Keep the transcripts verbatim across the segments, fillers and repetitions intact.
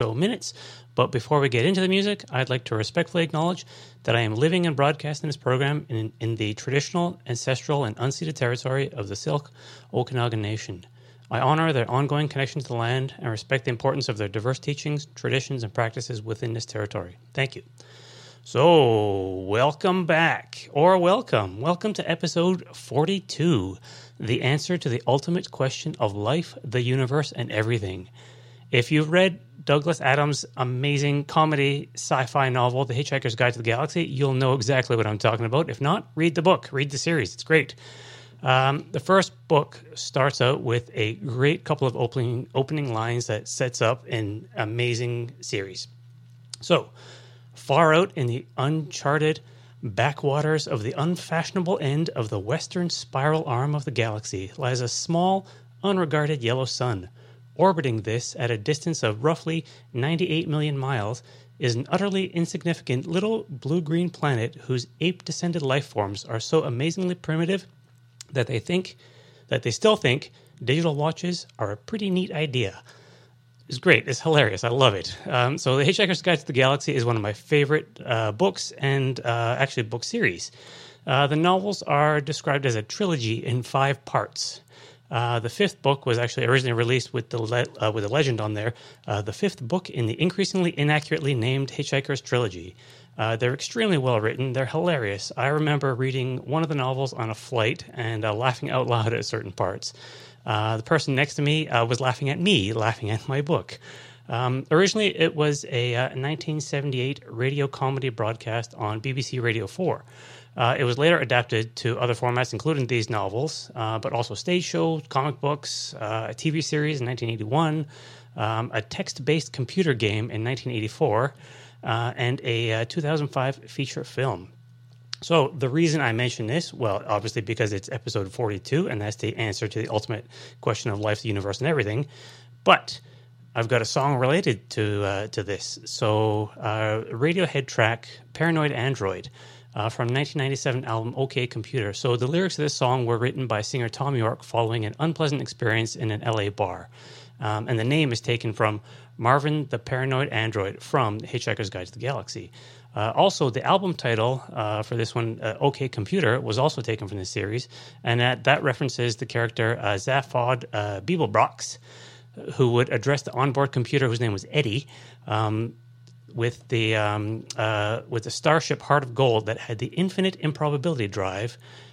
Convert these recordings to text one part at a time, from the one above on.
so minutes. But before we get into the music, I'd like to respectfully acknowledge that I am living and broadcasting this program in, in the traditional, ancestral, and unceded territory of the Syilx Okanagan Nation. I honor their ongoing connection to the land and respect the importance of their diverse teachings, traditions, and practices within this territory. Thank you. So, welcome back, or welcome. Welcome to episode forty-two, the answer to the ultimate question of life, the universe, and everything. If you've read Douglas Adams' amazing comedy sci-fi novel, The Hitchhiker's Guide to the Galaxy, you'll know exactly what I'm talking about. If not, read the book, read the series. It's great. Um, the first book starts out with a great couple of opening opening lines that sets up an amazing series. So, far out in the uncharted backwaters of the unfashionable end of the western spiral arm of the galaxy lies a small, unregarded yellow sun. Orbiting this at a distance of roughly ninety-eight million miles is an utterly insignificant little blue-green planet whose ape-descended life forms are so amazingly primitive that they think that they still think digital watches are a pretty neat idea. It's great. It's hilarious. I love it. Um, so The Hitchhiker's Guide to the Galaxy is one of my favorite uh, books and uh, actually book series. Uh, the novels are described as a trilogy in five parts. Uh, the fifth book was actually originally released with the le- uh, with a legend on there. Uh, the fifth book in the increasingly inaccurately named Hitchhiker's Trilogy. Uh, they're extremely well written. They're hilarious. I remember reading one of the novels on a flight and uh, laughing out loud at certain parts. Uh, the person next to me uh, was laughing at me, laughing at my book. Um, originally, it was a uh, nineteen seventy-eight radio comedy broadcast on B B C Radio four. Uh, it was later adapted to other formats, including these novels, uh, but also stage shows, comic books, uh, a T V series in nineteen eighty-one, um, a text-based computer game in nineteen eighty-four, uh, and a uh, two thousand five feature film. So the reason I mention this, well, obviously because it's episode forty-two, and that's the answer to the ultimate question of life, the universe, and everything. But I've got a song related to uh, to this. So uh, Radiohead track, Paranoid Android, uh, from nineteen ninety-seven album OK Computer. So the lyrics of this song were written by singer Thom Yorke following an unpleasant experience in an L A bar. Um, and the name is taken from Marvin the Paranoid Android from Hitchhiker's Guide to the Galaxy. Uh, also, the album title uh, for this one, uh, OK Computer, was also taken from this series, and that, that references the character uh, Zaphod uh, Beeblebrox, who would address the onboard computer, whose name was Eddie, um, with the um, uh, with the starship Heart of Gold that had the infinite improbability drive.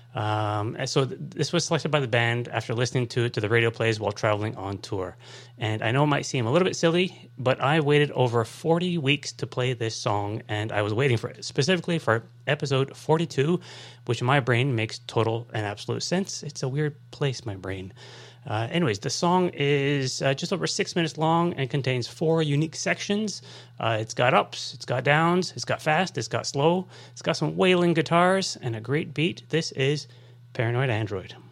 Um, and so th- this was selected by the band after listening to it to the radio plays while traveling on tour. And I know it might seem a little bit silly, but I waited over forty weeks to play this song, and I was waiting for it specifically for episode forty-two, which in my brain makes total and absolute sense. It's a weird place, my brain. Uh, anyways, the song is uh, just over six minutes long and contains four unique sections. Uh, it's got ups, it's got downs, it's got fast, it's got slow, it's got some wailing guitars, and a great beat. This is Paranoid Android.